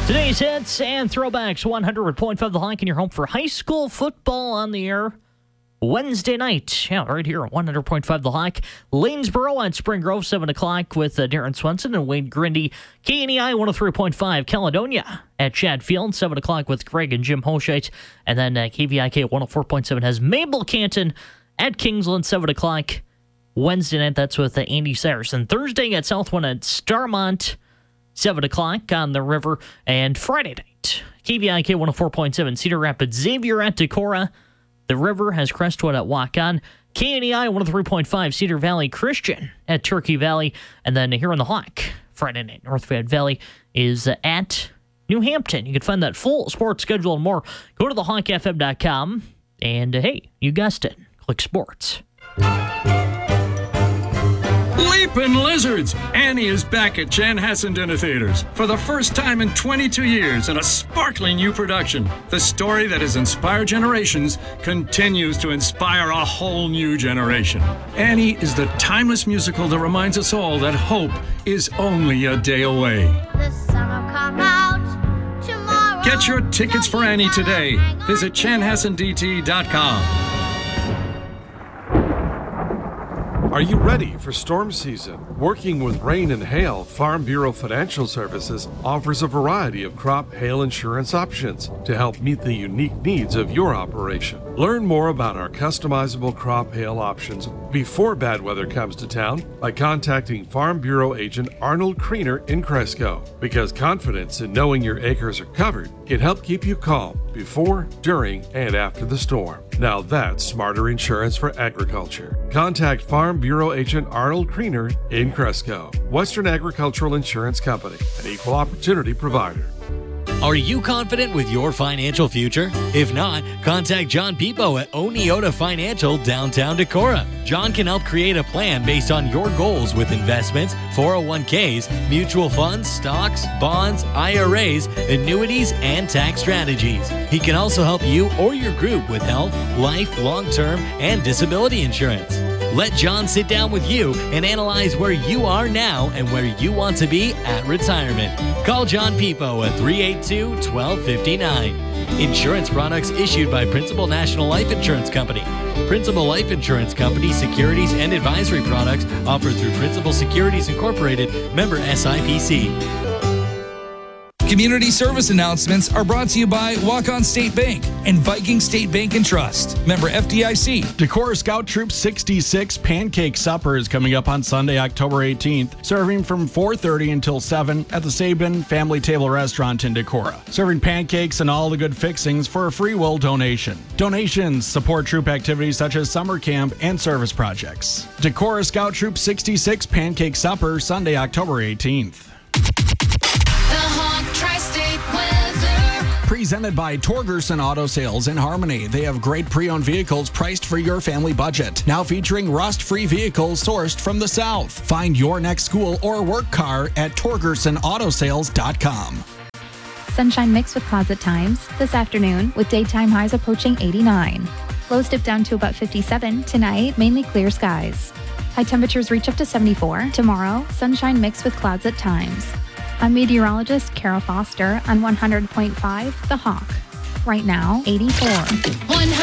Today's hits and throwbacks, 100.5 The Hike in your home for high school football on the air Wednesday night. Yeah, right here at 100.5 The Hike. Lanesboro at Spring Grove, 7 o'clock with Darren Swenson and Wade Grindy. KNEI 103.5 Caledonia at Chad Field, 7 o'clock with Greg and Jim Hoshite. And then KVIK 104.7 has Mabel Canton at Kingsland, 7 o'clock Wednesday night. That's with Andy Saracen. Thursday at Southwind at Starmont, 7 o'clock on the river. And Friday night, KVIK 104.7 Cedar Rapids Xavier at Decorah. The river has Crestwood at Waukon. KNEI 103.5 Cedar Valley Christian at Turkey Valley. And then here on the Hawk, Friday night, North Fayette Valley is at New Hampton. You can find that full sports schedule and more. Go to thehawkfm.com. And hey, you guessed it, click sports. Leapin' Lizards! Annie is back at Chanhassen Dinner Theaters for the first time in 22 years in a sparkling new production. The story that has inspired generations continues to inspire a whole new generation. Annie is the timeless musical that reminds us all that hope is only a day away. The sun will come out tomorrow. Get your tickets for Annie today. Visit chanhassendt.com. Are you ready for storm season? Working with rain and hail, Farm Bureau Financial Services offers a variety of crop hail insurance options to help meet the unique needs of your operation. Learn more about our customizable crop hail options before bad weather comes to town by contacting Farm Bureau agent Arnold Kriener in Cresco, because confidence in knowing your acres are covered can help keep you calm before, during, and after the storm. Now that's smarter insurance for agriculture. Contact Farm Bureau agent Arnold Kriener in Cresco. Western Agricultural Insurance Company, an equal opportunity provider. Are you confident with your financial future? If not, contact John Pipo at Oneota Financial, downtown Decorah. John can help create a plan based on your goals with investments, 401ks, mutual funds, stocks, bonds, IRAs, annuities, and tax strategies. He can also help you or your group with health, life, long-term, and disability insurance. Let John sit down with you and analyze where you are now and where you want to be at retirement. Call John Pipo at 382-1259. Insurance products issued by Principal National Life Insurance Company. Principal Life Insurance Company securities and advisory products offered through Principal Securities Incorporated, member SIPC. Community service announcements are brought to you by Waukon State Bank and Viking State Bank and Trust. Member FDIC. Decorah Scout Troop 66 Pancake Supper is coming up on Sunday, October 18th, serving from 4:30 until 7 at the Sabin Family Table Restaurant in Decorah. Serving pancakes and all the good fixings for a free will donation. Donations support troop activities such as summer camp and service projects. Decorah Scout Troop 66 Pancake Supper, Sunday, October 18th. Presented by Torgerson Auto Sales in Harmony. They have great pre-owned vehicles priced for your family budget. Now featuring rust-free vehicles sourced from the South. Find your next school or work car at TorgersonAutoSales.com. Sunshine mixed with clouds at times this afternoon with daytime highs approaching 89. Lows dip down to about 57. Tonight, mainly clear skies. High temperatures reach up to 74. Tomorrow, sunshine mixed with clouds at times. I'm meteorologist Carol Foster on 100.5 The Hawk. Right now, 84. 100.